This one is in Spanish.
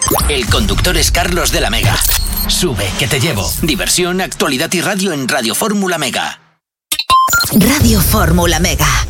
El conductor es Carlos de la Mega. Sube, que te llevo. Diversión, actualidad y radio en Radio Fórmula Mega. Radio Fórmula Mega.